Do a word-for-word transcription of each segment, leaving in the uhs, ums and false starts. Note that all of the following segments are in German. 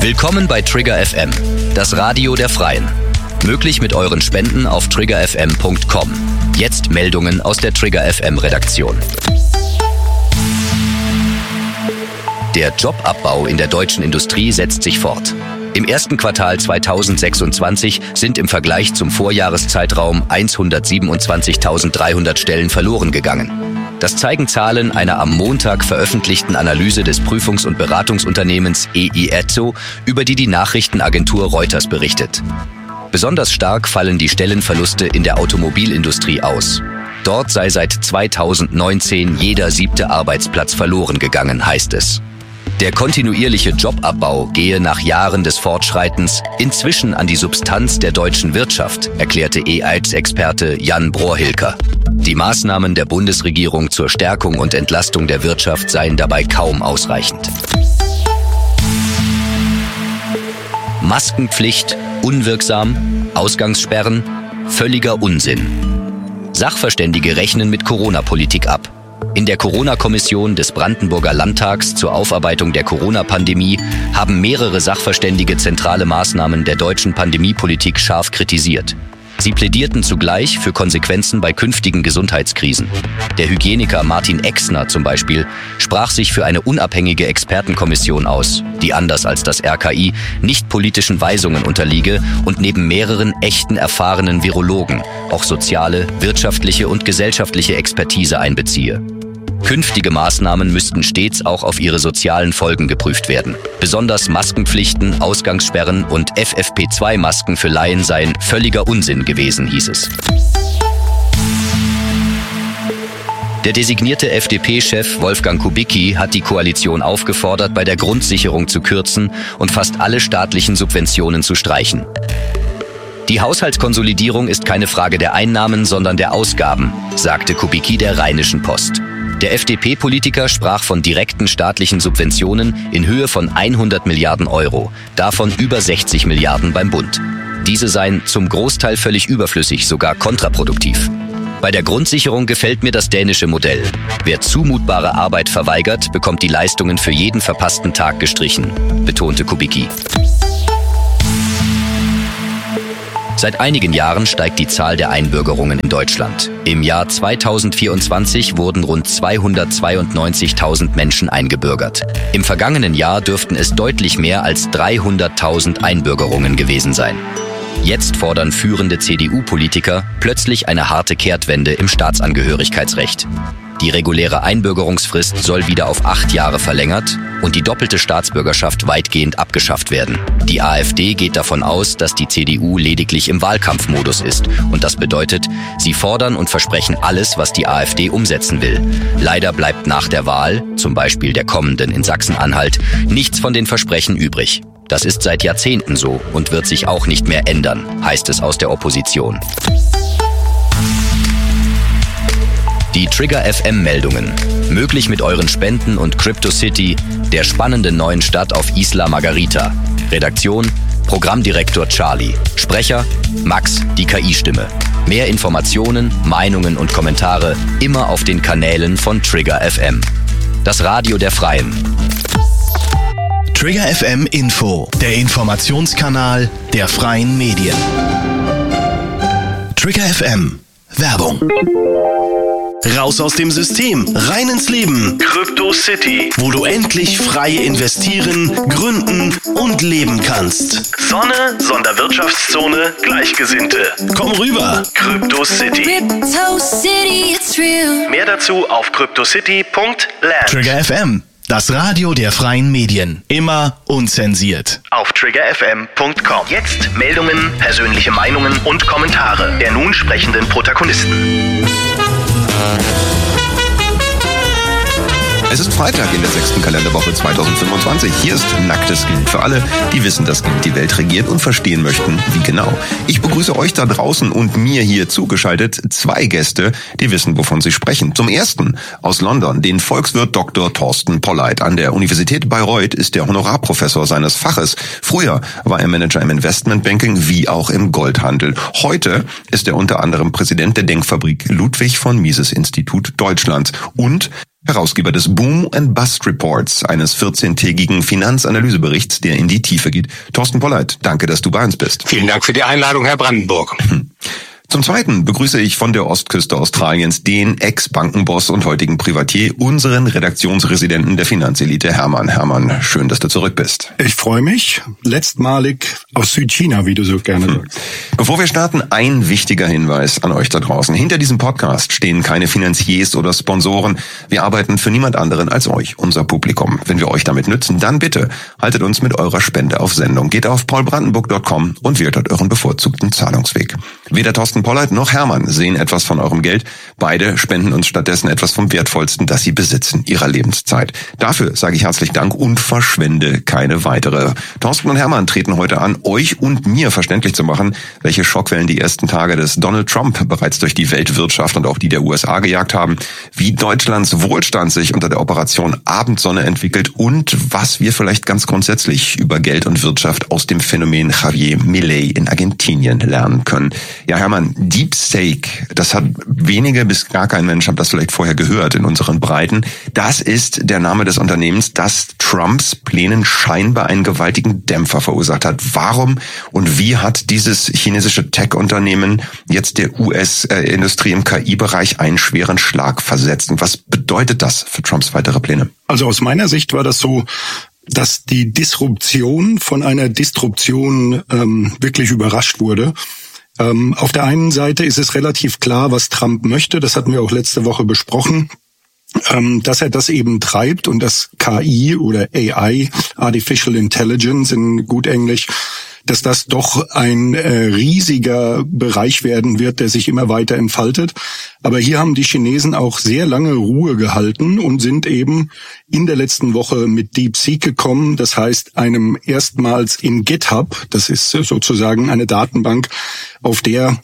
Willkommen bei Trigger F M, das Radio der Freien. Möglich mit euren Spenden auf trigger f m punkt com. Jetzt Meldungen aus der Trigger F M Redaktion. Der Jobabbau in der deutschen Industrie setzt sich fort. Im ersten Quartal zweitausendsechsundzwanzig sind im Vergleich zum Vorjahreszeitraum hundertsiebenundzwanzigtausenddreihundert Stellen verloren gegangen. Das zeigen Zahlen einer am Montag veröffentlichten Analyse des Prüfungs- und Beratungsunternehmens E I Ezzo, über die die Nachrichtenagentur Reuters berichtet. Besonders stark fallen die Stellenverluste in der Automobilindustrie aus. Dort sei seit zweitausendneunzehn jeder siebte Arbeitsplatz verloren gegangen, heißt es. Der kontinuierliche Jobabbau gehe nach Jahren des Fortschreitens inzwischen an die Substanz der deutschen Wirtschaft, erklärte E I Z-Experte Jan Brohilker. Die Maßnahmen der Bundesregierung zur Stärkung und Entlastung der Wirtschaft seien dabei kaum ausreichend. Maskenpflicht, unwirksam, Ausgangssperren, völliger Unsinn. Sachverständige rechnen mit Corona-Politik ab. In der Corona-Kommission des Brandenburger Landtags zur Aufarbeitung der Corona-Pandemie haben mehrere Sachverständige zentrale Maßnahmen der deutschen Pandemiepolitik scharf kritisiert. Sie plädierten zugleich für Konsequenzen bei künftigen Gesundheitskrisen. Der Hygieniker Martin Exner zum Beispiel sprach sich für eine unabhängige Expertenkommission aus, die anders als das R K I nicht politischen Weisungen unterliege und neben mehreren echten erfahrenen Virologen auch soziale, wirtschaftliche und gesellschaftliche Expertise einbeziehe. Künftige Maßnahmen müssten stets auch auf ihre sozialen Folgen geprüft werden. Besonders Maskenpflichten, Ausgangssperren und F F P zwei Masken für Laien seien völliger Unsinn gewesen, hieß es. Der designierte F D P-Chef Wolfgang Kubicki hat die Koalition aufgefordert, bei der Grundsicherung zu kürzen und fast alle staatlichen Subventionen zu streichen. Die Haushaltskonsolidierung ist keine Frage der Einnahmen, sondern der Ausgaben, sagte Kubicki der Rheinischen Post. Der F D P-Politiker sprach von direkten staatlichen Subventionen in Höhe von hundert Milliarden Euro, davon über sechzig Milliarden beim Bund. Diese seien zum Großteil völlig überflüssig, sogar kontraproduktiv. Bei der Grundsicherung gefällt mir das dänische Modell. Wer zumutbare Arbeit verweigert, bekommt die Leistungen für jeden verpassten Tag gestrichen, betonte Kubicki. Seit einigen Jahren steigt die Zahl der Einbürgerungen in Deutschland. Im Jahr zweitausendvierundzwanzig wurden rund zweihundertzweiundneunzigtausend Menschen eingebürgert. Im vergangenen Jahr dürften es deutlich mehr als dreihunderttausend Einbürgerungen gewesen sein. Jetzt fordern führende C D U-Politiker plötzlich eine harte Kehrtwende im Staatsangehörigkeitsrecht. Die reguläre Einbürgerungsfrist soll wieder auf acht Jahre verlängert und die doppelte Staatsbürgerschaft weitgehend abgeschafft werden. Die AfD geht davon aus, dass die C D U lediglich im Wahlkampfmodus ist. Und das bedeutet, sie fordern und versprechen alles, was die AfD umsetzen will. Leider bleibt nach der Wahl, zum Beispiel der kommenden in Sachsen-Anhalt, nichts von den Versprechen übrig. Das ist seit Jahrzehnten so und wird sich auch nicht mehr ändern, heißt es aus der Opposition. Die Trigger F M-Meldungen. Möglich mit euren Spenden und CryptoCity, der spannenden neuen Stadt auf Isla Margarita. Redaktion: Programmdirektor Charlie. Sprecher: Max, die K I-Stimme. Mehr Informationen, Meinungen und Kommentare immer auf den Kanälen von Trigger F M. Das Radio der Freien. Trigger F M Info, der Informationskanal der freien Medien. Trigger F M. Werbung. Raus aus dem System, rein ins Leben. CryptoCity, wo du endlich frei investieren, gründen und leben kannst. Sonne, Sonderwirtschaftszone, Gleichgesinnte. Komm rüber. CryptoCity. Crypto City, it's real. Mehr dazu auf cryptocity punkt land. Trigger F M, das Radio der freien Medien. Immer unzensiert. Auf trigger f m punkt com. Jetzt Meldungen, persönliche Meinungen und Kommentare der nun sprechenden Protagonisten. Es ist Freitag in der sechsten Kalenderwoche zweitausendfünfundzwanzig. Hier ist Nacktes Geld für alle, die wissen, dass Geld die Welt regiert und verstehen möchten, wie genau. Ich begrüße euch da draußen und mir hier zugeschaltet zwei Gäste, die wissen, wovon sie sprechen. Zum ersten aus London, den Volkswirt Doktor Thorsten Polleit. An der Universität Bayreuth ist er Honorarprofessor seines Faches. Früher war er Manager im Investmentbanking wie auch im Goldhandel. Heute ist er unter anderem Präsident der Denkfabrik Ludwig von Mises Institut Deutschland und Herausgeber des Boom and Bust Reports, eines vierzehntägigen Finanzanalyseberichts, der in die Tiefe geht. Thorsten Polleit, danke, dass du bei uns bist. Vielen Dank für die Einladung, Herr Brandenburg. Zum Zweiten begrüße ich von der Ostküste Australiens den Ex-Bankenboss und heutigen Privatier, unseren Redaktionsresidenten der Finanzelite, Hermann. Hermann, schön, dass du zurück bist. Ich freue mich. Letztmalig aus Südchina, wie du so gerne hm. sagst. Bevor wir starten, ein wichtiger Hinweis an euch da draußen. Hinter diesem Podcast stehen keine Finanziers oder Sponsoren. Wir arbeiten für niemand anderen als euch, unser Publikum. Wenn wir euch damit nützen, dann bitte haltet uns mit eurer Spende auf Sendung. Geht auf paul brandenburg punkt com und wählt dort euren bevorzugten Zahlungsweg. Weder Thorsten Polleit noch Hermann sehen etwas von eurem Geld. Beide spenden uns stattdessen etwas vom Wertvollsten, das sie besitzen, ihrer Lebenszeit. Dafür sage ich herzlich Dank und verschwende keine weitere. Thorsten und Hermann treten heute an, euch und mir verständlich zu machen, welche Schockwellen die ersten Tage des Donald Trump bereits durch die Weltwirtschaft und auch die der U S A gejagt haben, wie Deutschlands Wohlstand sich unter der Operation Abendsonne entwickelt und was wir vielleicht ganz grundsätzlich über Geld und Wirtschaft aus dem Phänomen Javier Milei in Argentinien lernen können. Ja, Hermann, DeepSeek, das hat wenige bis gar kein Mensch, hat das vielleicht vorher gehört in unseren Breiten. Das ist der Name des Unternehmens, das Trumps Plänen scheinbar einen gewaltigen Dämpfer verursacht hat. Warum und wie hat dieses chinesische Tech-Unternehmen jetzt der U S-Industrie im K I-Bereich einen schweren Schlag versetzt? Und was bedeutet das für Trumps weitere Pläne? Also aus meiner Sicht war das so, dass die Disruption von einer Disruption ähm, wirklich überrascht wurde. Ähm, auf der einen Seite ist es relativ klar, was Trump möchte. Das hatten wir auch letzte Woche besprochen, ähm, dass er das eben treibt und das K I oder A I, Artificial Intelligence in gut Englisch, dass das doch ein äh, riesiger Bereich werden wird, der sich immer weiter entfaltet. Aber hier haben die Chinesen auch sehr lange Ruhe gehalten und sind eben in der letzten Woche mit DeepSeek gekommen. Das heißt, einem erstmals in GitHub, das ist sozusagen eine Datenbank, auf der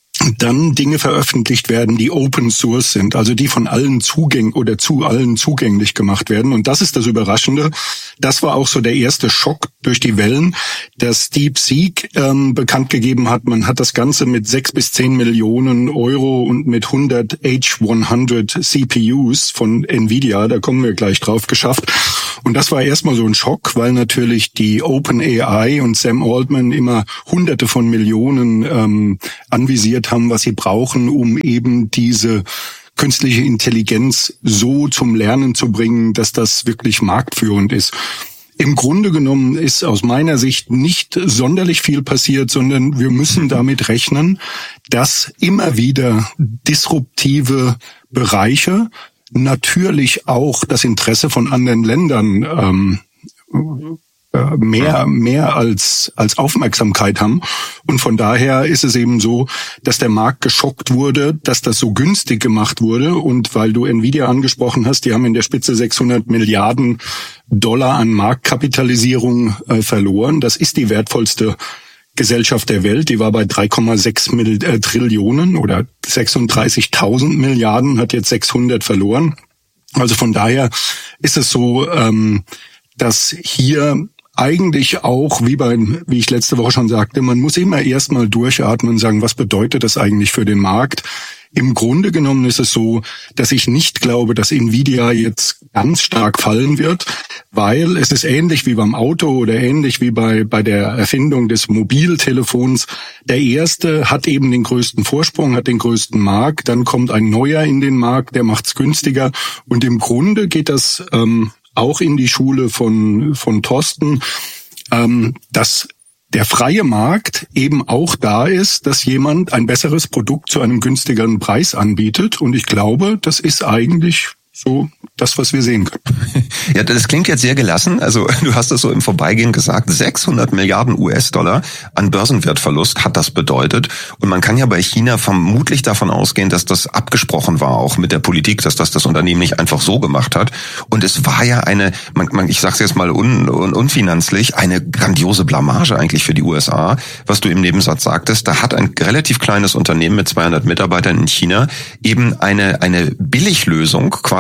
dann Dinge veröffentlicht werden, die Open Source sind, also die von allen zugänglich oder zu allen zugänglich gemacht werden. Und das ist das Überraschende. Das war auch so der erste Schock durch die Wellen, dass DeepSeek ähm, bekannt gegeben hat, man hat das Ganze mit sechs bis zehn Millionen Euro und mit hundert H hundert C P Us von Nvidia, da kommen wir gleich drauf, geschafft. Und das war erstmal so ein Schock, weil natürlich die OpenAI und Sam Altman immer Hunderte von Millionen ähm, anvisiert haben, was sie brauchen, um eben diese künstliche Intelligenz so zum Lernen zu bringen, dass das wirklich marktführend ist. Im Grunde genommen ist aus meiner Sicht nicht sonderlich viel passiert, sondern wir müssen damit rechnen, dass immer wieder disruptive Bereiche natürlich auch das Interesse von anderen Ländern ähm, mehr mehr als als Aufmerksamkeit haben. Und von daher ist es eben so, dass der Markt geschockt wurde, dass das so günstig gemacht wurde. Und weil du Nvidia angesprochen hast, die haben in der Spitze sechshundert Milliarden Dollar an Marktkapitalisierung äh, verloren. Das ist die wertvollste Gesellschaft der Welt. Die war bei drei Komma sechs äh, Trillionen oder sechsunddreißigtausend Milliarden, hat jetzt sechshundert verloren. Also von daher ist es so, ähm, dass hier eigentlich auch, wie beim, wie ich letzte Woche schon sagte, man muss immer erstmal durchatmen und sagen, was bedeutet das eigentlich für den Markt? Im Grunde genommen ist es so, dass ich nicht glaube, dass Nvidia jetzt ganz stark fallen wird, weil es ist ähnlich wie beim Auto oder ähnlich wie bei bei der Erfindung des Mobiltelefons. Der erste hat eben den größten Vorsprung, hat den größten Markt, dann kommt ein neuer in den Markt, der macht's günstiger und im Grunde geht das ähm, auch in die Schule von von Thorsten, ähm, dass der freie Markt eben auch da ist, dass jemand ein besseres Produkt zu einem günstigeren Preis anbietet. Und ich glaube, das ist eigentlich so das, was wir sehen können. Ja, das klingt jetzt sehr gelassen. Also du hast es so im Vorbeigehen gesagt, sechshundert Milliarden U S-Dollar an Börsenwertverlust hat das bedeutet. Und man kann ja bei China vermutlich davon ausgehen, dass das abgesprochen war, auch mit der Politik, dass das das Unternehmen nicht einfach so gemacht hat. Und es war ja eine, man, man, ich sag's jetzt mal un, un, unfinanzlich, eine grandiose Blamage eigentlich für die U S A. Was du im Nebensatz sagtest, da hat ein relativ kleines Unternehmen mit zweihundert Mitarbeitern in China eben eine, eine Billiglösung quasi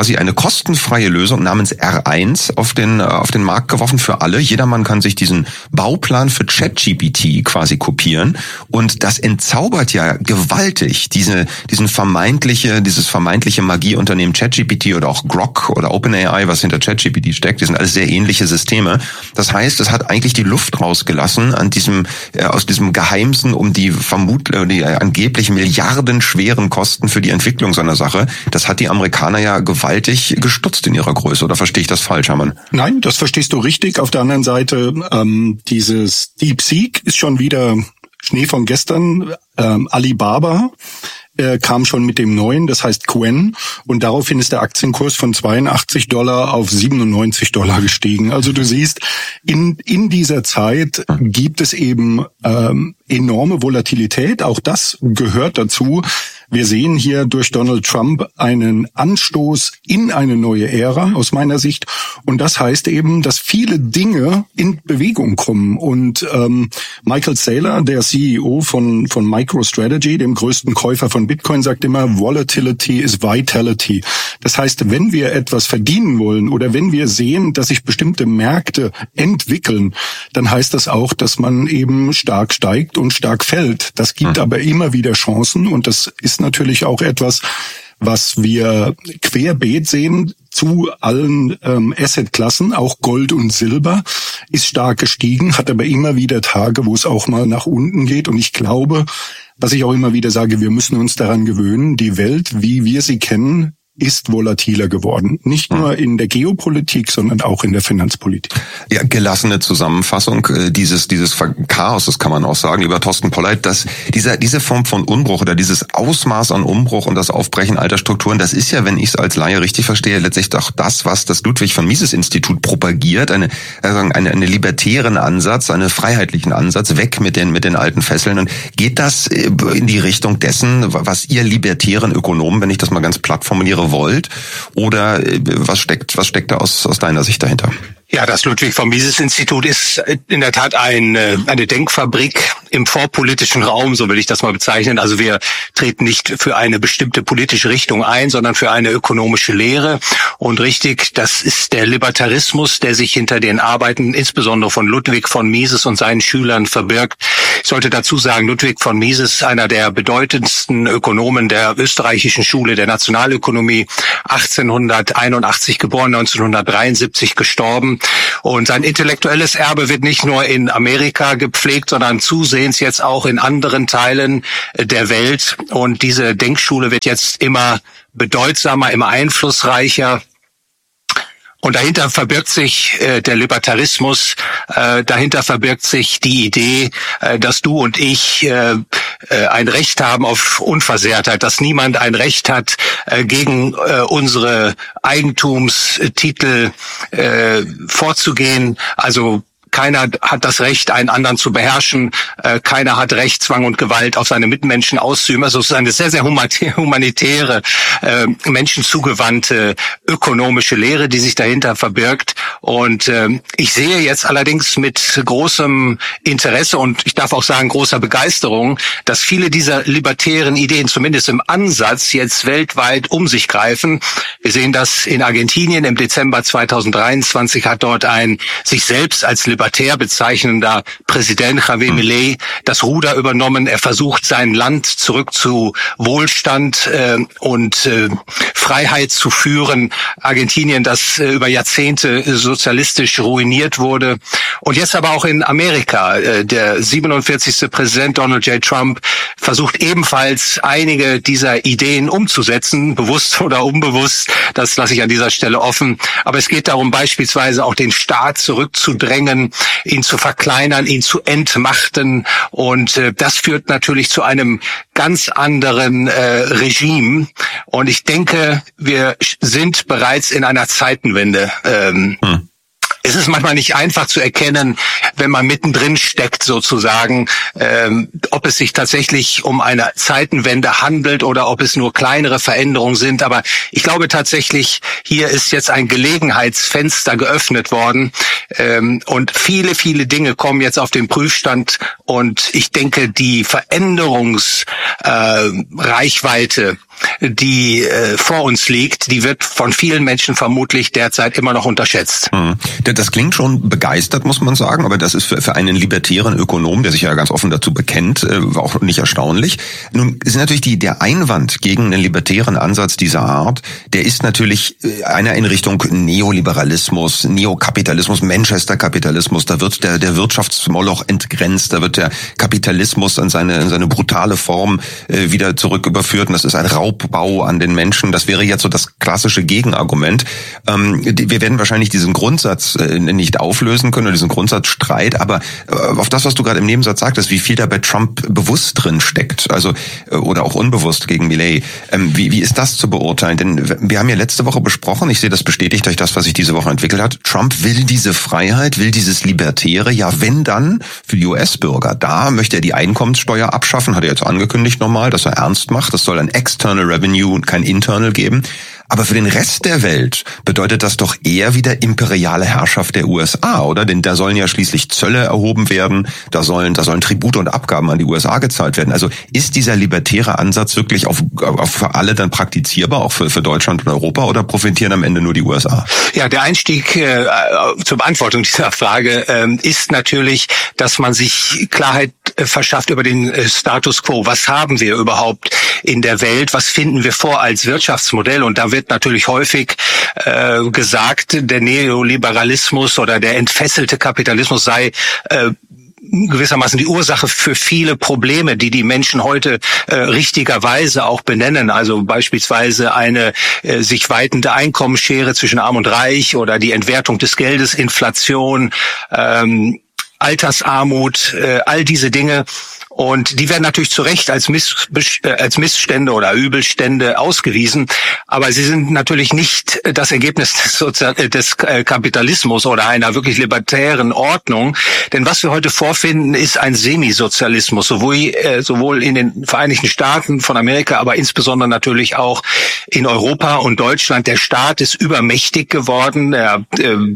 quasi eine kostenfreie Lösung namens R eins auf den auf den Markt geworfen für alle. Jedermann kann sich diesen Bauplan für ChatGPT quasi kopieren und das entzaubert ja gewaltig diese diesen vermeintliche dieses vermeintliche Magieunternehmen ChatGPT oder auch Grok oder OpenAI, was hinter ChatGPT steckt. Die sind alles sehr ähnliche Systeme. Das heißt, es hat eigentlich die Luft rausgelassen an diesem äh, aus diesem Geheimsen um die vermut äh, die angeblich milliardenschweren Kosten für die Entwicklung so einer Sache. Das hat die Amerikaner ja gewaltig gestutzt in ihrer Größe. Oder verstehe ich das falsch, Hermann? Nein, das verstehst du richtig. Auf der anderen Seite, ähm, dieses DeepSeek ist schon wieder Schnee von gestern. Ähm, Alibaba äh, kam schon mit dem neuen, das heißt Qwen, und daraufhin ist der Aktienkurs von zweiundachtzig Dollar auf siebenundneunzig Dollar gestiegen. Also du siehst, in in dieser Zeit gibt es eben ähm, enorme Volatilität. Auch das gehört dazu. Wir sehen hier durch Donald Trump einen Anstoß in eine neue Ära aus meiner Sicht. Und das heißt eben, dass viele Dinge in Bewegung kommen. Und ähm, Michael Saylor, der C E O von von MicroStrategy, dem größten Käufer von Bitcoin, sagt immer, Volatility is Vitality. Das heißt, wenn wir etwas verdienen wollen oder wenn wir sehen, dass sich bestimmte Märkte entwickeln, dann heißt das auch, dass man eben stark steigt und stark fällt. Das gibt aber immer wieder Chancen und das ist natürlich auch etwas, was wir querbeet sehen zu allen ähm, Assetklassen. Auch Gold und Silber ist stark gestiegen, hat aber immer wieder Tage, wo es auch mal nach unten geht. Und ich glaube, was ich auch immer wieder sage, wir müssen uns daran gewöhnen, die Welt, wie wir sie kennen, ist volatiler geworden. Nicht nur in der Geopolitik, sondern auch in der Finanzpolitik. Ja, gelassene Zusammenfassung dieses dieses Chaos, das kann man auch sagen, lieber Thorsten Polleit, dass dieser diese Form von Umbruch oder dieses Ausmaß an Umbruch und das Aufbrechen alter Strukturen, das ist ja, wenn ich es als Laie richtig verstehe, letztlich auch das, was das Ludwig von Mises Institut propagiert, eine also eine, eine libertären Ansatz, einen freiheitlichen Ansatz, weg mit den mit den alten Fesseln. Und geht das in die Richtung dessen, was ihr libertären Ökonomen, wenn ich das mal ganz platt formuliere, wollt, oder was steckt was steckt da aus aus deiner Sicht dahinter? Ja, das Ludwig von Mises Institut ist in der Tat ein, eine Denkfabrik im vorpolitischen Raum, so will ich das mal bezeichnen. Also wir treten nicht für eine bestimmte politische Richtung ein, sondern für eine ökonomische Lehre. Und richtig, das ist der Libertarismus, der sich hinter den Arbeiten, insbesondere von Ludwig von Mises und seinen Schülern, verbirgt. Ich sollte dazu sagen, Ludwig von Mises, einer der bedeutendsten Ökonomen der österreichischen Schule der Nationalökonomie, achtzehnhunderteinundachtzig geboren, neunzehnhundertdreiundsiebzig gestorben. Und sein intellektuelles Erbe wird nicht nur in Amerika gepflegt, sondern zusehends jetzt auch in anderen Teilen der Welt. Und diese Denkschule wird jetzt immer bedeutsamer, immer einflussreicher. Und dahinter verbirgt sich äh, der Libertarismus, äh, dahinter verbirgt sich die Idee, äh, dass du und ich äh, äh, ein Recht haben auf Unversehrtheit, dass niemand ein Recht hat, äh, gegen äh, unsere Eigentumstitel äh, vorzugehen. Also keiner hat das Recht, einen anderen zu beherrschen. Äh, keiner hat Recht, Zwang und Gewalt auf seine Mitmenschen auszuüben. Also es ist eine sehr, sehr humanitäre, äh, menschenzugewandte, ökonomische Lehre, die sich dahinter verbirgt. Und äh, ich sehe jetzt allerdings mit großem Interesse und ich darf auch sagen großer Begeisterung, dass viele dieser libertären Ideen zumindest im Ansatz jetzt weltweit um sich greifen. Wir sehen das in Argentinien. Im Dezember zweitausenddreiundzwanzig hat dort ein sich selbst als libertär bezeichnender Präsident Javier Milei das Ruder übernommen. Er versucht, sein Land zurück zu Wohlstand äh, und äh, Freiheit zu führen. Argentinien, das äh, über Jahrzehnte sozialistisch ruiniert wurde. Und jetzt aber auch in Amerika. Äh, der siebenundvierzigste Präsident Donald J. Trump versucht ebenfalls einige dieser Ideen umzusetzen, bewusst oder unbewusst. Das lasse ich an dieser Stelle offen. Aber es geht darum, beispielsweise auch den Staat zurückzudrängen, ihn zu verkleinern, ihn zu entmachten. Und äh, das führt natürlich zu einem ganz anderen äh, Regime. Und ich denke, wir sind bereits in einer Zeitenwende. Ähm, hm. Es ist manchmal nicht einfach zu erkennen, wenn man mittendrin steckt sozusagen, ähm, ob es sich tatsächlich um eine Zeitenwende handelt oder ob es nur kleinere Veränderungen sind. Aber ich glaube tatsächlich, hier ist jetzt ein Gelegenheitsfenster geöffnet worden ähm, und viele, viele Dinge kommen jetzt auf den Prüfstand. Und ich denke, die Veränderungsreichweite, äh, die äh, vor uns liegt, die wird von vielen Menschen vermutlich derzeit immer noch unterschätzt. Mhm. Das klingt schon begeistert, muss man sagen, aber das ist für, für einen libertären Ökonom, der sich ja ganz offen dazu bekennt, äh, auch nicht erstaunlich. Nun ist natürlich die, der Einwand gegen einen libertären Ansatz dieser Art, der ist natürlich einer in Richtung Neoliberalismus, Neokapitalismus, Manchester-Kapitalismus. Da wird der, der Wirtschaftsmoloch entgrenzt, da wird der Kapitalismus in seine, in seine brutale Form äh, wieder zurücküberführt. Und das ist ein Raubbau an den Menschen. Das wäre jetzt so das klassische Gegenargument. Ähm, wir werden wahrscheinlich diesen Grundsatz äh, nicht auflösen können, oder diesen Grundsatzstreit, aber äh, auf das, was du gerade im Nebensatz sagtest, wie viel da bei Trump bewusst drin steckt, also äh, oder auch unbewusst gegen Milei. Ähm, wie, wie ist das zu beurteilen? Denn wir haben ja letzte Woche besprochen, ich sehe das bestätigt durch das, was sich diese Woche entwickelt hat, Trump will diese Freiheit, will dieses Libertäre, ja wenn dann für die U S-Bürger. Da möchte er die Einkommenssteuer abschaffen, hat er jetzt angekündigt nochmal, dass er ernst macht. Das soll ein External Revenue und kein Internal geben. Aber für den Rest der Welt bedeutet das doch eher wieder imperiale Herrschaft der U S A, oder? Denn da sollen ja schließlich Zölle erhoben werden, da sollen, da sollen Tribute und Abgaben an die U S A gezahlt werden. Also ist dieser libertäre Ansatz wirklich auf, auf für alle dann praktizierbar, auch für, für Deutschland und Europa, oder profitieren am Ende nur die U S A? Ja, der Einstieg äh, zur Beantwortung dieser Frage äh, ist natürlich, dass man sich Klarheit äh, verschafft über den äh, Status quo. Was haben wir überhaupt in der Welt? Was finden wir vor als Wirtschaftsmodell? Und da wird natürlich häufig äh, gesagt, der Neoliberalismus oder der entfesselte Kapitalismus sei äh, gewissermaßen die Ursache für viele Probleme, die die Menschen heute äh, richtigerweise auch benennen. Also beispielsweise eine äh, sich weitende Einkommensschere zwischen Arm und Reich oder die Entwertung des Geldes, Inflation, ähm, Altersarmut, äh, all diese Dinge. Und die werden natürlich zu Recht als, Miss, als Missstände oder Übelstände ausgewiesen. Aber sie sind natürlich nicht das Ergebnis des, Sozial- des Kapitalismus oder einer wirklich libertären Ordnung. Denn was wir heute vorfinden, ist ein Semisozialismus, sowohl, äh, sowohl in den Vereinigten Staaten von Amerika, aber insbesondere natürlich auch in Europa und Deutschland. Der Staat ist übermächtig geworden. Er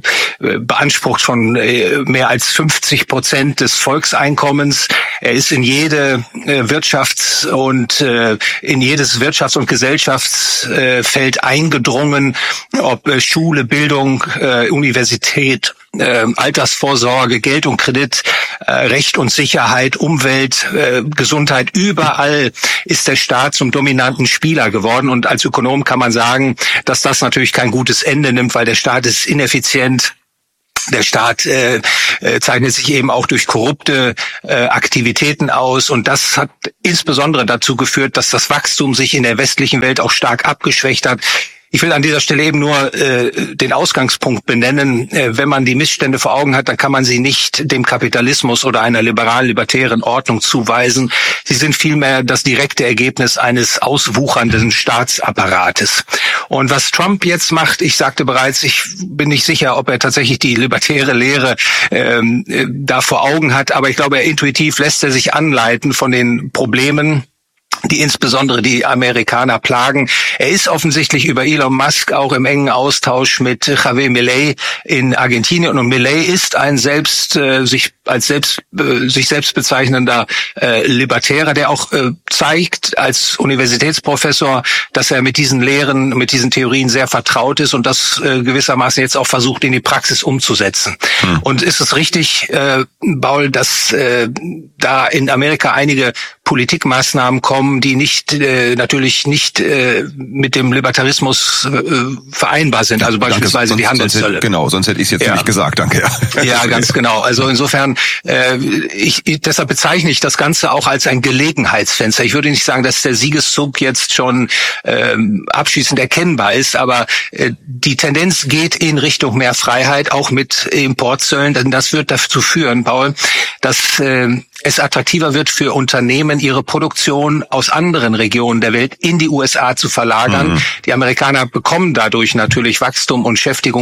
äh, beansprucht schon äh, mehr als fünfzig Prozent des Volkseinkommens. Er ist in jede äh, Wirtschafts- und äh, in jedes Wirtschafts- und Gesellschaftsfeld äh, eingedrungen, ob äh, Schule, Bildung, äh, Universität, äh, Altersvorsorge, Geld und Kredit, äh, Recht und Sicherheit, Umwelt, äh, Gesundheit. Überall ist der Staat zum dominanten Spieler geworden. Und als Ökonom kann man sagen, dass das natürlich kein gutes Ende nimmt, weil der Staat ist ineffizient. Der Staat äh, äh, zeichnet sich eben auch durch korrupte äh, Aktivitäten aus, und das hat insbesondere dazu geführt, dass das Wachstum sich in der westlichen Welt auch stark abgeschwächt hat. Ich will an dieser Stelle eben nur äh, den Ausgangspunkt benennen. Äh, wenn man die Missstände vor Augen hat, dann kann man sie nicht dem Kapitalismus oder einer liberal-libertären Ordnung zuweisen. Sie sind vielmehr das direkte Ergebnis eines auswuchernden Staatsapparates. Und was Trump jetzt macht, ich sagte bereits, ich bin nicht sicher, ob er tatsächlich die libertäre Lehre ähm, äh, da vor Augen hat, aber ich glaube, er intuitiv lässt er sich anleiten von den Problemen, die insbesondere die Amerikaner plagen. Er ist offensichtlich über Elon Musk auch im engen Austausch mit Javier Milei in Argentinien. Und Milei ist ein selbst äh, sich als selbst äh, sich selbst bezeichnender äh, Libertärer, der auch äh, zeigt als Universitätsprofessor, dass er mit diesen Lehren, mit diesen Theorien sehr vertraut ist und das äh, gewissermaßen jetzt auch versucht, in die Praxis umzusetzen. Hm. Und ist es richtig, äh, Paul, dass äh, da in Amerika einige Politikmaßnahmen kommen, die nicht äh, natürlich nicht äh, mit dem Libertarismus äh, vereinbar sind, also beispielsweise sonst, die Handelszölle. Sonst, genau, sonst hätte ich es jetzt ja. nicht gesagt, danke. Ja, ja ganz genau. Also insofern, äh, ich, ich, deshalb bezeichne ich das Ganze auch als ein Gelegenheitsfenster. Ich würde nicht sagen, dass der Siegeszug jetzt schon äh, abschließend erkennbar ist, aber äh, die Tendenz geht in Richtung mehr Freiheit, auch mit Importzöllen, denn das wird dazu führen, Paul, dass äh, es attraktiver wird für Unternehmen, ihre Produktion aus anderen Regionen der Welt in die U S A zu verlagern. Mhm. Die Amerikaner bekommen dadurch natürlich Wachstum und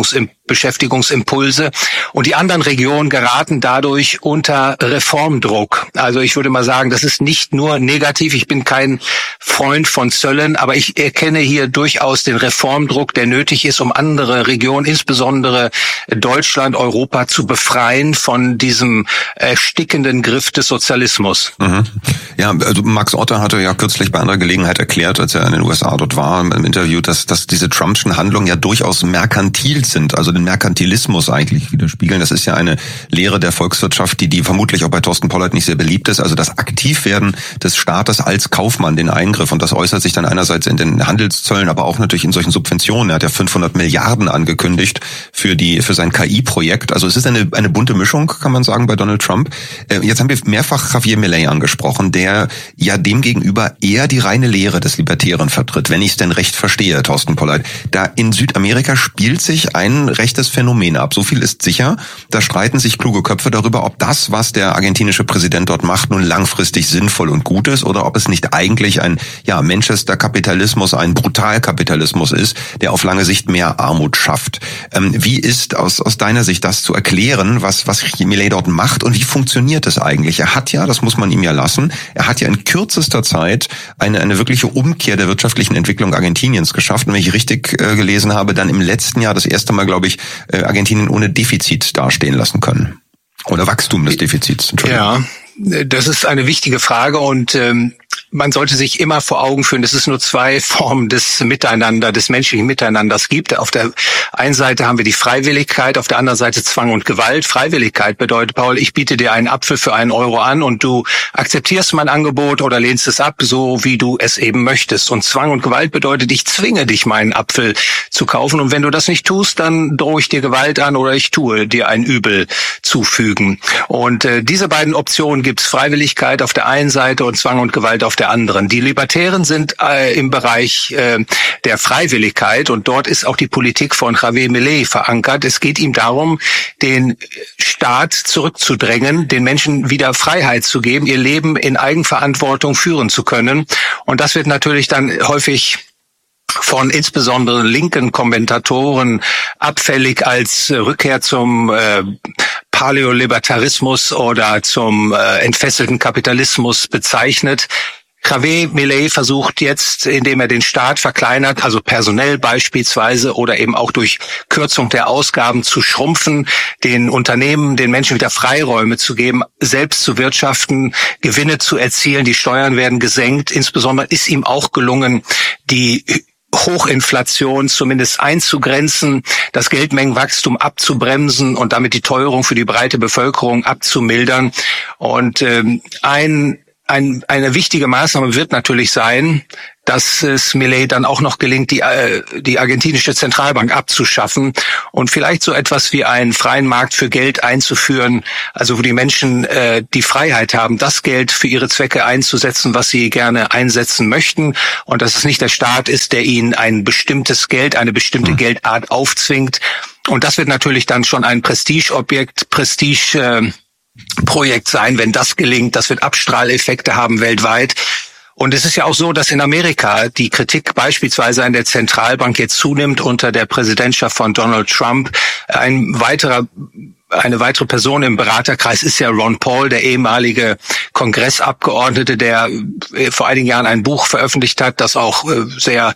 Beschäftigungsimpulse. Und die anderen Regionen geraten dadurch unter Reformdruck. Also ich würde mal sagen, das ist nicht nur negativ. Ich bin kein Freund von Zöllen, aber ich erkenne hier durchaus den Reformdruck, der nötig ist, um andere Regionen, insbesondere Deutschland, Europa, zu befreien von diesem erstickenden Griff des des Sozialismus. Mhm. Ja, also Max Otte hatte ja kürzlich bei einer Gelegenheit erklärt, als er in den U S A dort war, im Interview, dass, dass diese Trumpschen Handlungen ja durchaus merkantil sind, also den Merkantilismus eigentlich widerspiegeln. Das ist ja eine Lehre der Volkswirtschaft, die, die vermutlich auch bei Thorsten Pollert nicht sehr beliebt ist, also das Aktivwerden des Staates als Kaufmann, den Eingriff, und das äußert sich dann einerseits in den Handelszöllen, aber auch natürlich in solchen Subventionen. Er hat ja fünfhundert Milliarden angekündigt für die, für sein K I-Projekt. Also es ist eine, eine bunte Mischung, kann man sagen, bei Donald Trump. Jetzt haben wir mehrfach Javier Milei angesprochen, der ja demgegenüber eher die reine Lehre des Libertären vertritt, wenn ich es denn recht verstehe, Thorsten Pollert. Da in Südamerika spielt sich ein rechtes Phänomen ab. So viel ist sicher. Da streiten sich kluge Köpfe darüber, ob das, was der argentinische Präsident dort macht, nun langfristig sinnvoll und gut ist oder ob es nicht eigentlich ein, ja, Manchester-Kapitalismus, ein Brutalkapitalismus ist, der auf lange Sicht mehr Armut schafft. Ähm, wie ist aus, aus deiner Sicht das zu erklären, was, was Milei dort macht und wie funktioniert es eigentlich? Er hat ja, das muss man ihm ja lassen, er hat ja in kürzester Zeit eine, eine wirkliche Umkehr der wirtschaftlichen Entwicklung Argentiniens geschafft. Und wenn ich richtig äh, gelesen habe, dann im letzten Jahr das erste Mal, glaube ich, äh, Argentinien ohne Defizit dastehen lassen können. Oder Wachstum des Defizits. Ja, das ist eine wichtige Frage und ähm, man sollte sich immer vor Augen führen, dass es nur zwei Formen des Miteinander, des menschlichen Miteinanders gibt. Auf der einen Seite haben wir die Freiwilligkeit, auf der anderen Seite Zwang und Gewalt. Freiwilligkeit bedeutet, Paul, ich biete dir einen Apfel für einen Euro an und du akzeptierst mein Angebot oder lehnst es ab, so wie du es eben möchtest. Und Zwang und Gewalt bedeutet, ich zwinge dich, meinen Apfel zu kaufen. Und wenn du das nicht tust, dann drohe ich dir Gewalt an oder ich tue dir ein Übel zufügen. Und äh, diese beiden Optionen gibt es, Freiwilligkeit auf der einen Seite und Zwang und Gewalt auf der anderen. Die Libertären sind äh, im Bereich äh, der Freiwilligkeit und dort ist auch die Politik von Javier Milei verankert. Es geht ihm darum, den Staat zurückzudrängen, den Menschen wieder Freiheit zu geben, ihr Leben in Eigenverantwortung führen zu können. Und das wird natürlich dann häufig von insbesondere linken Kommentatoren abfällig als Rückkehr zum äh, Paläolibertarismus oder zum äh, entfesselten Kapitalismus bezeichnet. Javier Milei versucht jetzt, indem er den Staat verkleinert, also personell beispielsweise oder eben auch durch Kürzung der Ausgaben zu schrumpfen, den Unternehmen, den Menschen wieder Freiräume zu geben, selbst zu wirtschaften, Gewinne zu erzielen, die Steuern werden gesenkt. Insbesondere ist ihm auch gelungen, die Hochinflation zumindest einzugrenzen, das Geldmengenwachstum abzubremsen und damit die Teuerung für die breite Bevölkerung abzumildern. Und ähm, ein Ein, eine wichtige Maßnahme wird natürlich sein, dass es Milei dann auch noch gelingt, die, äh, die argentinische Zentralbank abzuschaffen und vielleicht so etwas wie einen freien Markt für Geld einzuführen, also wo die Menschen äh, die Freiheit haben, das Geld für ihre Zwecke einzusetzen, was sie gerne einsetzen möchten und dass es nicht der Staat ist, der ihnen ein bestimmtes Geld, eine bestimmte mhm. Geldart aufzwingt. Und das wird natürlich dann schon ein Prestigeobjekt, Prestige äh, Projekt sein, wenn das gelingt. Das wird Abstrahleffekte haben weltweit. Und es ist ja auch so, dass in Amerika die Kritik beispielsweise an der Zentralbank jetzt zunimmt unter der Präsidentschaft von Donald Trump. Ein weiterer Eine weitere Person im Beraterkreis ist ja Ron Paul, der ehemalige Kongressabgeordnete, der vor einigen Jahren ein Buch veröffentlicht hat, das auch sehr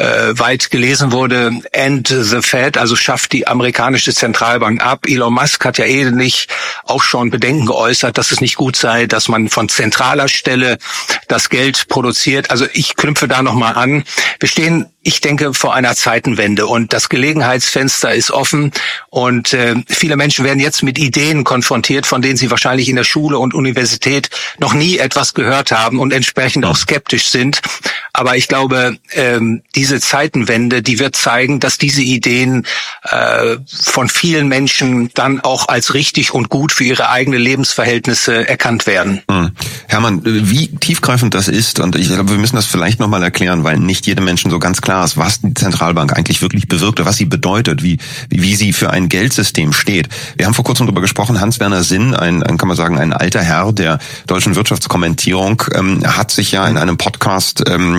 weit gelesen wurde, End the Fed, also schafft die amerikanische Zentralbank ab. Elon Musk hat ja ähnlich auch schon Bedenken geäußert, dass es nicht gut sei, dass man von zentraler Stelle das Geld produziert. Also ich knüpfe da nochmal an. Wir stehen, ich denke, vor einer Zeitenwende und das Gelegenheitsfenster ist offen und äh, viele Menschen werden jetzt mit Ideen konfrontiert, von denen sie wahrscheinlich in der Schule und Universität noch nie etwas gehört haben und entsprechend auch skeptisch sind. Aber ich glaube, ähm, diese Zeitenwende, die wird zeigen, dass diese Ideen äh, von vielen Menschen dann auch als richtig und gut für ihre eigenen Lebensverhältnisse erkannt werden. Hm. Hermann, wie tiefgreifend das ist, und ich glaube, wir müssen das vielleicht nochmal erklären, weil nicht jedem Menschen so ganz klar ist, was die Zentralbank eigentlich wirklich bewirkt, was sie bedeutet, wie, wie sie für ein Geldsystem steht. Wir haben vor kurzem darüber gesprochen, Hans-Werner Sinn, ein, ein, kann man sagen, ein alter Herr der deutschen Wirtschaftskommentierung, ähm, hat sich ja in einem Podcast ähm,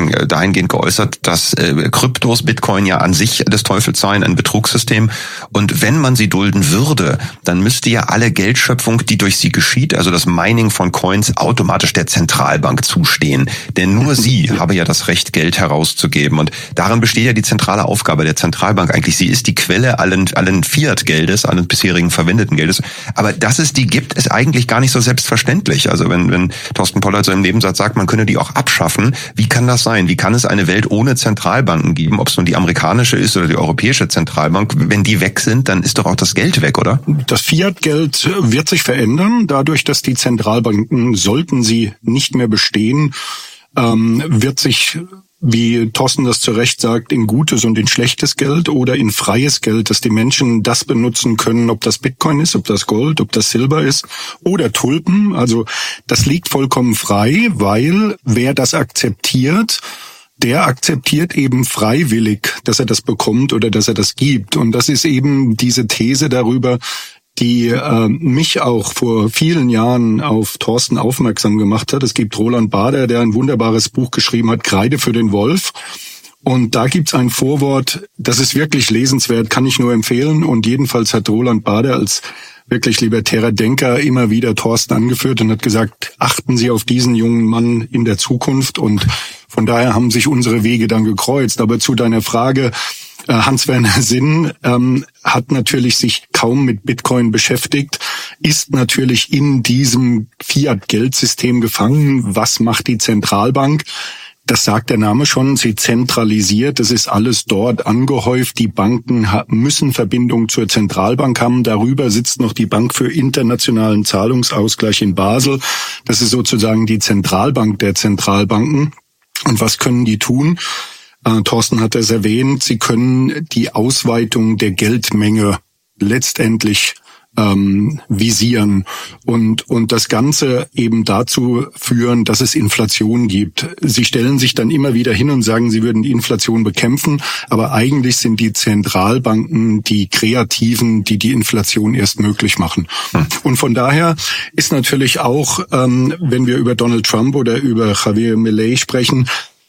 ähm, dahingehend geäußert, dass äh, Kryptos, Bitcoin ja an sich des Teufels seien, ein Betrugssystem. Und wenn man sie dulden würde, dann müsste ja alle Geldschöpfung, die durch sie geschieht, also das Mining von Coins, automatisch der Zentralbank zustehen. Denn nur sie habe ja das Recht, Geld herauszugeben. Und darin besteht ja die zentrale Aufgabe der Zentralbank eigentlich. Sie ist die Quelle allen, allen Fiat-Geldes, allen bisherigen verwendeten Geldes. Aber dass es die gibt, ist eigentlich gar nicht so selbstverständlich. Also wenn, wenn Thorsten Pollert so im Nebensatz sagt, man könne die auch abschaffen, wie kann das sein? Wie kann es eine Welt ohne Zentralbanken geben, ob es nun die amerikanische ist oder die europäische Zentralbank? Wenn die weg sind, dann ist doch auch das Geld weg, oder? Das Fiat-Geld wird sich verändern, dadurch, dass die Zentralbanken, sollten sie nicht mehr bestehen, ähm, wird sich, wie Thorsten das zu Recht sagt, in gutes und in schlechtes Geld oder in freies Geld, dass die Menschen das benutzen können, ob das Bitcoin ist, ob das Gold, ob das Silber ist oder Tulpen. Also das liegt vollkommen frei, weil wer das akzeptiert, der akzeptiert eben freiwillig, dass er das bekommt oder dass er das gibt. Und das ist eben diese These darüber, die äh, mich auch vor vielen Jahren auf Thorsten aufmerksam gemacht hat. Es gibt Roland Bader, der ein wunderbares Buch geschrieben hat, Kreide für den Wolf. Und da gibt's ein Vorwort, das ist wirklich lesenswert, kann ich nur empfehlen. Und jedenfalls hat Roland Bader als wirklich libertärer Denker immer wieder Thorsten angeführt und hat gesagt, achten Sie auf diesen jungen Mann in der Zukunft. Und von daher haben sich unsere Wege dann gekreuzt. Aber zu deiner Frage, Hans-Werner Sinn ähm, hat natürlich sich kaum mit Bitcoin beschäftigt, ist natürlich in diesem Fiat-Geldsystem gefangen. Was macht die Zentralbank? Das sagt der Name schon, sie zentralisiert, es ist alles dort angehäuft. Die Banken müssen Verbindung zur Zentralbank haben. Darüber sitzt noch die Bank für internationalen Zahlungsausgleich in Basel. Das ist sozusagen die Zentralbank der Zentralbanken. Und was können die tun? Äh, Thorsten hat es erwähnt, sie können die Ausweitung der Geldmenge letztendlich ähm, visieren und und das Ganze eben dazu führen, dass es Inflation gibt. Sie stellen sich dann immer wieder hin und sagen, sie würden die Inflation bekämpfen, aber eigentlich sind die Zentralbanken die Kreativen, die die Inflation erst möglich machen. Hm. Und von daher ist natürlich auch, ähm, wenn wir über Donald Trump oder über Javier Milei sprechen,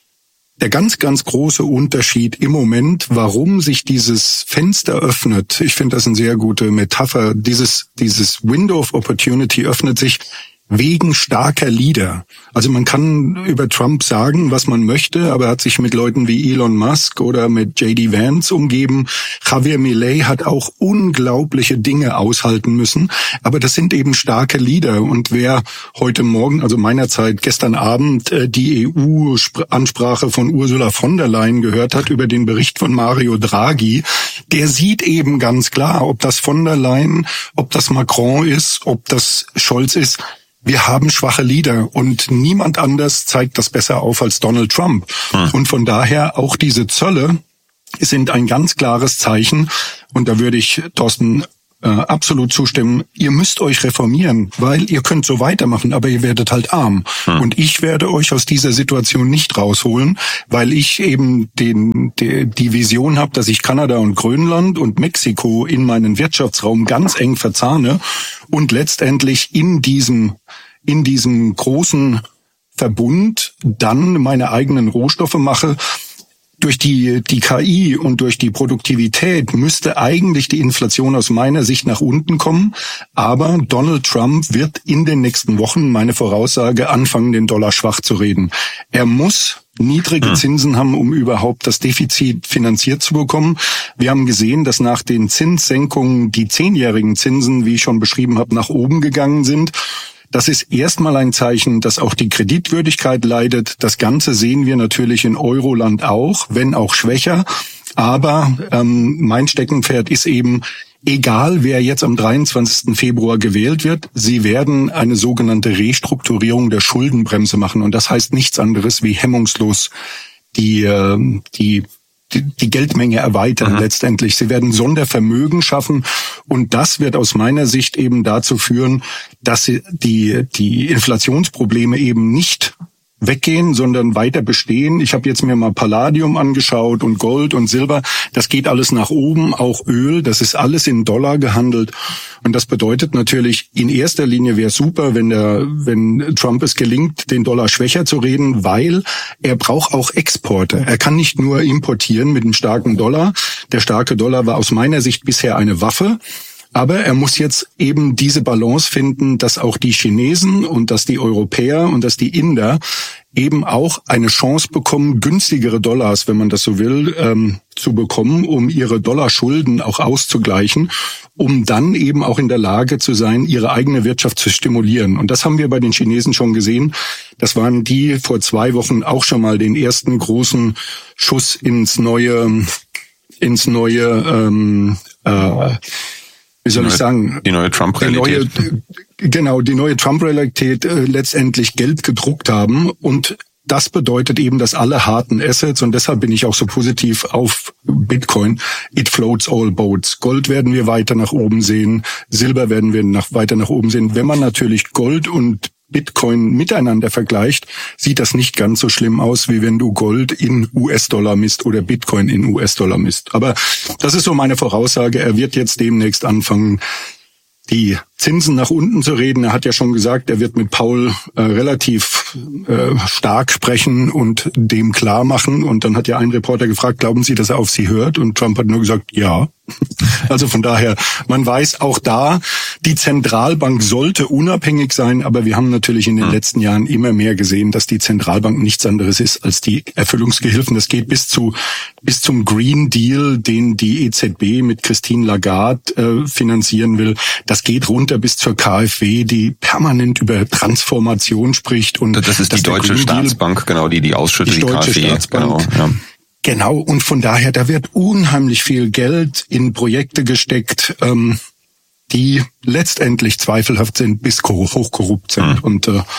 der ganz, ganz große Unterschied im Moment, warum sich dieses Fenster öffnet, ich finde das eine sehr gute Metapher, dieses, dieses Window of Opportunity öffnet sich wegen starker Leader. Also man kann über Trump sagen, was man möchte, aber er hat sich mit Leuten wie Elon Musk oder mit J D Vance umgeben. Javier Milei hat auch unglaubliche Dinge aushalten müssen, aber das sind eben starke Leader. Und wer heute Morgen, also meiner Zeit, gestern Abend die E U-Ansprache von Ursula von der Leyen gehört hat über den Bericht von Mario Draghi, der sieht eben ganz klar, ob das von der Leyen, ob das Macron ist, ob das Scholz ist. Wir haben schwache Leader und niemand anders zeigt das besser auf als Donald Trump. Hm. Und von daher auch diese Zölle sind ein ganz klares Zeichen. Und da würde ich Thorsten äh, absolut zustimmen. Ihr müsst euch reformieren, weil ihr könnt so weitermachen, aber ihr werdet halt arm. Hm. Und ich werde euch aus dieser Situation nicht rausholen, weil ich eben den, die, die Vision habe, dass ich Kanada und Grönland und Mexiko in meinen Wirtschaftsraum ganz eng verzahne und letztendlich in diesem in diesem großen Verbund dann meine eigenen Rohstoffe mache. Durch die die K I und durch die Produktivität müsste eigentlich die Inflation aus meiner Sicht nach unten kommen. Aber Donald Trump wird in den nächsten Wochen, meine Voraussage, anfangen, den Dollar schwach zu reden. Er muss niedrige Zinsen haben, um überhaupt das Defizit finanziert zu bekommen. Wir haben gesehen, dass nach den Zinssenkungen die zehnjährigen Zinsen, wie ich schon beschrieben habe, nach oben gegangen sind. Das ist erstmal ein Zeichen, dass auch die Kreditwürdigkeit leidet. Das Ganze sehen wir natürlich in Euroland auch, wenn auch schwächer. Aber ähm, mein Steckenpferd ist eben, egal wer jetzt am dreiundzwanzigsten Februar gewählt wird, sie werden eine sogenannte Restrukturierung der Schuldenbremse machen. Und das heißt nichts anderes wie hemmungslos die äh, die Die, die Geldmenge erweitern. Mhm. Letztendlich. Sie werden Sondervermögen schaffen und das wird aus meiner Sicht eben dazu führen, dass sie die, die Inflationsprobleme eben nicht weggehen, sondern weiter bestehen. Ich habe jetzt mir mal Palladium angeschaut und Gold und Silber. Das geht alles nach oben, auch Öl. Das ist alles in Dollar gehandelt. Und das bedeutet natürlich, in erster Linie wäre super, wenn der, wenn Trump es gelingt, den Dollar schwächer zu reden, weil er braucht auch Exporte. Er kann nicht nur importieren mit einem starken Dollar. Der starke Dollar war aus meiner Sicht bisher eine Waffe. Aber er muss jetzt eben diese Balance finden, dass auch die Chinesen und dass die Europäer und dass die Inder eben auch eine Chance bekommen, günstigere Dollars, wenn man das so will, ähm, zu bekommen, um ihre Dollarschulden auch auszugleichen, um dann eben auch in der Lage zu sein, ihre eigene Wirtschaft zu stimulieren. Und das haben wir bei den Chinesen schon gesehen. Das waren die vor zwei Wochen auch schon mal den ersten großen Schuss ins neue, ins neue, ähm, äh, wie soll ich sagen? Die neue Trump-Realität. Die neue, genau, die neue Trump-Realität äh, letztendlich Geld gedruckt haben. Und das bedeutet eben, dass alle harten Assets, und deshalb bin ich auch so positiv auf Bitcoin, it floats all boats. Gold werden wir weiter nach oben sehen, Silber werden wir nach, weiter nach oben sehen. Wenn man natürlich Gold und Bitcoin miteinander vergleicht, sieht das nicht ganz so schlimm aus, wie wenn du Gold in U S-Dollar misst oder Bitcoin in U S-Dollar misst. Aber das ist so meine Voraussage. Er wird jetzt demnächst anfangen, die Zinsen nach unten zu reden. Er hat ja schon gesagt, er wird mit Paul äh, relativ äh, stark sprechen und dem klar machen. Und dann hat ja ein Reporter gefragt, glauben Sie, dass er auf Sie hört? Und Trump hat nur gesagt, ja. Also von daher, man weiß auch da, die Zentralbank sollte unabhängig sein, aber wir haben natürlich in den mhm. letzten Jahren immer mehr gesehen, dass die Zentralbank nichts anderes ist als die Erfüllungsgehilfen. Das geht bis zu bis zum Green Deal, den die E Z B mit Christine Lagarde äh, finanzieren will. Das geht runter bis zur K f W, die permanent über Transformation spricht. Und das ist die deutsche Staatsbank, genau, die die ausschüttet, die, die K f W. Staatsbank. Genau, ja. Genau, und von daher, da wird unheimlich viel Geld in Projekte gesteckt, ähm, die letztendlich zweifelhaft sind, bis hochkorrupt sind. Mhm. Und äh,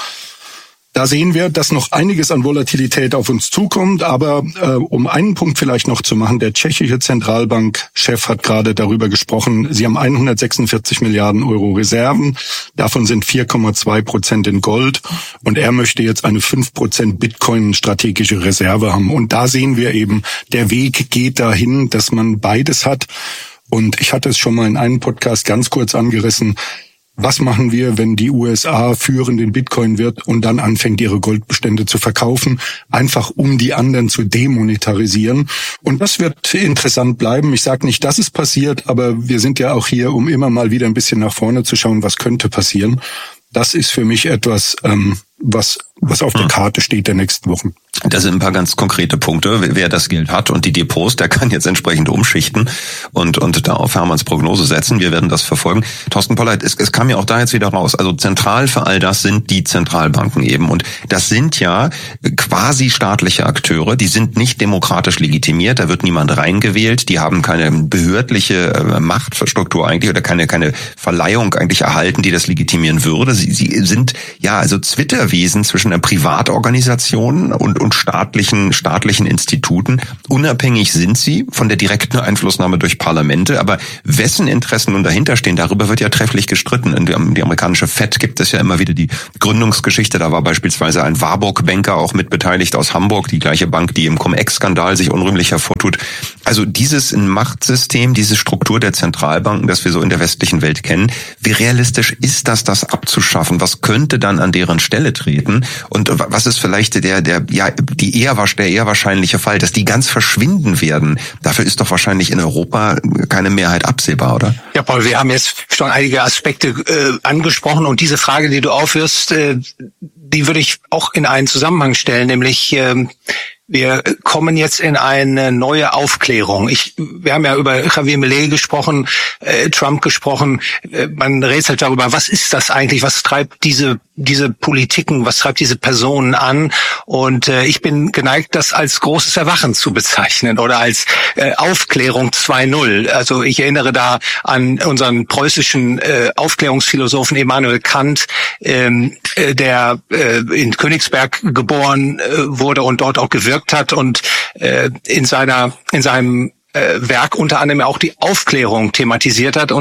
da sehen wir, dass noch einiges an Volatilität auf uns zukommt. Aber äh, um einen Punkt vielleicht noch zu machen, der tschechische Zentralbankchef hat gerade darüber gesprochen, sie haben hundertsechsundvierzig Milliarden Euro Reserven, davon sind vier Komma zwei Prozent in Gold und er möchte jetzt eine fünf Prozent Bitcoin-strategische Reserve haben. Und da sehen wir eben, der Weg geht dahin, dass man beides hat. Und ich hatte es schon mal in einem Podcast ganz kurz angerissen. Was machen wir, wenn die U S A führend in Bitcoin wird und dann anfängt, ihre Goldbestände zu verkaufen, einfach um die anderen zu demonetarisieren? Und das wird interessant bleiben. Ich sage nicht, dass es passiert, aber wir sind ja auch hier, um immer mal wieder ein bisschen nach vorne zu schauen, was könnte passieren. Das ist für mich etwas, ähm, was was auf der Karte steht der nächsten Wochen. Das sind ein paar ganz konkrete Punkte. Wer das Geld hat und die Depots, der kann jetzt entsprechend umschichten und und da auf Hermanns Prognose setzen. Wir werden das verfolgen. Thorsten Polleit, es, es kam ja auch da jetzt wieder raus. Also zentral für all das sind die Zentralbanken eben. Und das sind ja quasi staatliche Akteure. Die sind nicht demokratisch legitimiert. Da wird niemand reingewählt. Die haben keine behördliche Machtstruktur eigentlich oder keine keine Verleihung eigentlich erhalten, die das legitimieren würde. Sie, sie sind ja also Zwitterwesen zwischen einer Privatorganisation und, und staatlichen, staatlichen Instituten. Unabhängig sind sie von der direkten Einflussnahme durch Parlamente, aber wessen Interessen nun dahinter stehen, darüber wird ja trefflich gestritten. In die, die amerikanische Fed gibt es ja immer wieder die Gründungsgeschichte. Da war beispielsweise ein Warburg-Banker auch mitbeteiligt aus Hamburg, die gleiche Bank, die im Cum-Ex-Skandal sich unrühmlich hervortut. Also dieses Machtsystem, diese Struktur der Zentralbanken, das wir so in der westlichen Welt kennen, wie realistisch ist das, das abzuschaffen? Was könnte dann an deren Stelle treten? Und was ist vielleicht der, der, ja, die eher, der eher wahrscheinliche Fall, dass die ganz verschwinden werden? Dafür ist doch wahrscheinlich in Europa keine Mehrheit absehbar, oder? Ja, Paul, wir haben jetzt schon einige Aspekte äh, angesprochen und diese Frage, die du aufwirfst, äh, die würde ich auch in einen Zusammenhang stellen, nämlich äh, wir kommen jetzt in eine neue Aufklärung. Ich, wir haben ja über Javier Milei gesprochen, äh, Trump gesprochen. Äh, man rätselt darüber, was ist das eigentlich? Was treibt diese diese Politiken, was treibt diese Personen an? Und äh, ich bin geneigt, das als großes Erwachen zu bezeichnen oder als äh, Aufklärung zwei null. Also ich erinnere da an unseren preußischen äh, Aufklärungsphilosophen Immanuel Kant, ähm, äh, der äh, in Königsberg geboren äh, wurde und dort auch gewirkt hat und äh, in seiner in seinem äh, Werk unter anderem auch die Aufklärung thematisiert hat und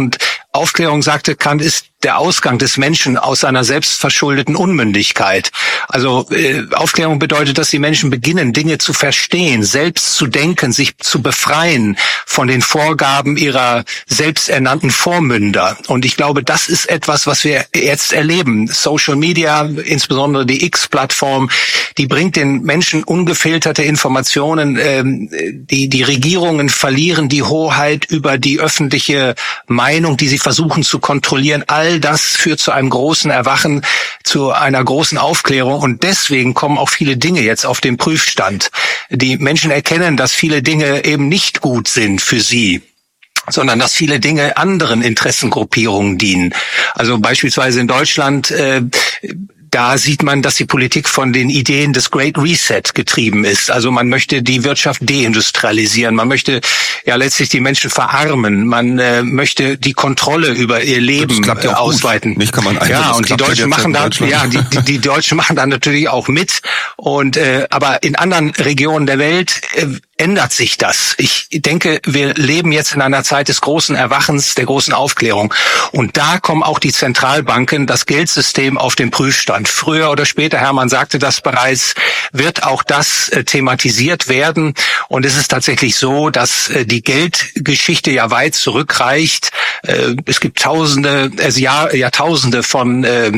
Aufklärung, sagte Kant, ist der Ausgang des Menschen aus seiner selbstverschuldeten Unmündigkeit. Also äh, Aufklärung bedeutet, dass die Menschen beginnen, Dinge zu verstehen, selbst zu denken, sich zu befreien von den Vorgaben ihrer selbsternannten Vormünder. Und ich glaube, das ist etwas, was wir jetzt erleben. Social Media, insbesondere die X-Plattform, die bringt den Menschen ungefilterte Informationen. Ähm, die, die Regierungen verlieren die Hoheit über die öffentliche Meinung, die sie versuchen zu kontrollieren. All das führt zu einem großen Erwachen, zu einer großen Aufklärung. Und deswegen kommen auch viele Dinge jetzt auf den Prüfstand. Die Menschen erkennen, dass viele Dinge eben nicht gut sind für sie, sondern dass viele Dinge anderen Interessengruppierungen dienen. Also beispielsweise in Deutschland, äh, da sieht man, dass die Politik von den Ideen des Great Reset getrieben ist. Also man möchte die Wirtschaft deindustrialisieren, man möchte ja letztlich die Menschen verarmen, man äh, möchte die Kontrolle über ihr Leben ja äh, ausweiten. Nicht kann man einfach, ja, und die Deutschen machen da, ja, die, die, die Deutschen machen da natürlich auch mit. Und äh, aber in anderen Regionen der Welt äh, ändert sich das. Ich denke, wir leben jetzt in einer Zeit des großen Erwachens, der großen Aufklärung. Und da kommen auch die Zentralbanken, das Geldsystem auf den Prüfstand. Früher oder später, Hermann sagte das bereits, wird auch das äh, thematisiert werden. Und es ist tatsächlich so, dass äh, die Geldgeschichte ja weit zurückreicht. Äh, es gibt Tausende, also Jahr, Jahrtausende von äh,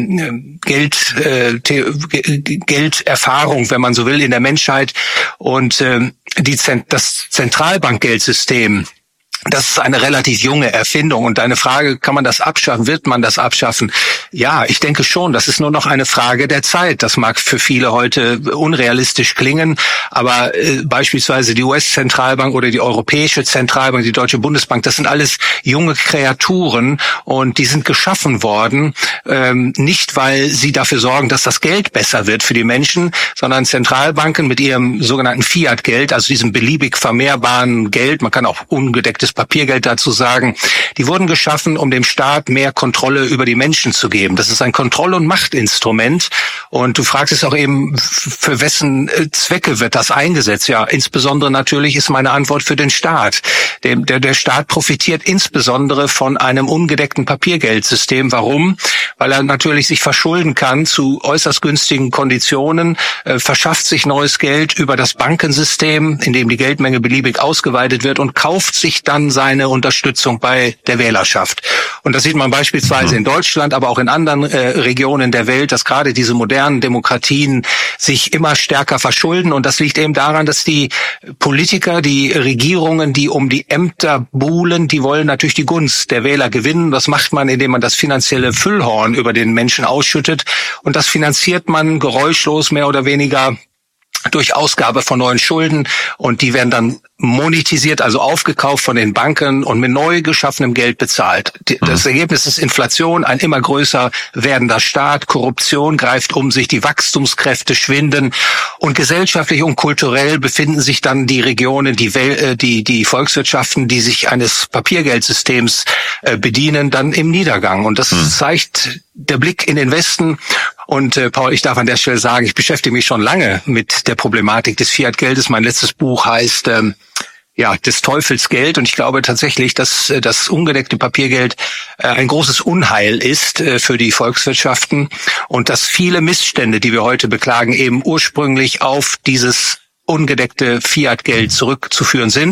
Geld, äh, Gelderfahrung, wenn man so will, in der Menschheit. Und äh, die das Zentralbankgeldsystem, das ist eine relativ junge Erfindung. Und deine Frage, kann man das abschaffen? Wird man das abschaffen? Ja, ich denke schon. Das ist nur noch eine Frage der Zeit. Das mag für viele heute unrealistisch klingen, aber äh, beispielsweise die U S-Zentralbank oder die Europäische Zentralbank, die Deutsche Bundesbank, das sind alles junge Kreaturen und die sind geschaffen worden, ähm, nicht weil sie dafür sorgen, dass das Geld besser wird für die Menschen, sondern Zentralbanken mit ihrem sogenannten Fiat-Geld, also diesem beliebig vermehrbaren Geld, man kann auch ungedecktes Papiergeld dazu sagen, die wurden geschaffen, um dem Staat mehr Kontrolle über die Menschen zu geben. Das ist ein Kontroll- und Machtinstrument. Und du fragst es auch eben, für wessen Zwecke wird das eingesetzt? Ja, insbesondere natürlich ist meine Antwort für den Staat. Der, der, der Staat profitiert insbesondere von einem ungedeckten Papiergeldsystem. Warum? Weil er natürlich sich verschulden kann zu äußerst günstigen Konditionen, äh, verschafft sich neues Geld über das Bankensystem, in dem die Geldmenge beliebig ausgeweitet wird und kauft sich dann seine Unterstützung bei der Wählerschaft. Und das sieht man beispielsweise in Deutschland, aber auch in anderen äh, Regionen der Welt, dass gerade diese modernen Demokratien sich immer stärker verschulden. Und das liegt eben daran, dass die Politiker, die Regierungen, die um die Ämter buhlen, die wollen natürlich die Gunst der Wähler gewinnen. Das macht man, indem man das finanzielle Füllhorn über den Menschen ausschüttet. Und das finanziert man geräuschlos mehr oder weniger durch Ausgabe von neuen Schulden, und die werden dann monetisiert, also aufgekauft von den Banken und mit neu geschaffenem Geld bezahlt. Das Ergebnis ist Inflation, ein immer größer werdender Staat, Korruption greift um sich, die Wachstumskräfte schwinden, und gesellschaftlich und kulturell befinden sich dann die Regionen, die Wel- die die Volkswirtschaften, die sich eines Papiergeldsystems bedienen, dann im Niedergang. Und das mhm. zeigt der Blick in den Westen. Und äh, Paul, ich darf an der Stelle sagen, ich beschäftige mich schon lange mit der Problematik des Fiat-Geldes. Mein letztes Buch heißt ähm, ja des Teufels Geld, und ich glaube tatsächlich, dass äh, das ungedeckte Papiergeld äh, ein großes Unheil ist äh, für die Volkswirtschaften, und dass viele Missstände, die wir heute beklagen, eben ursprünglich auf dieses ungedeckte Fiat-Geld zurückzuführen sind.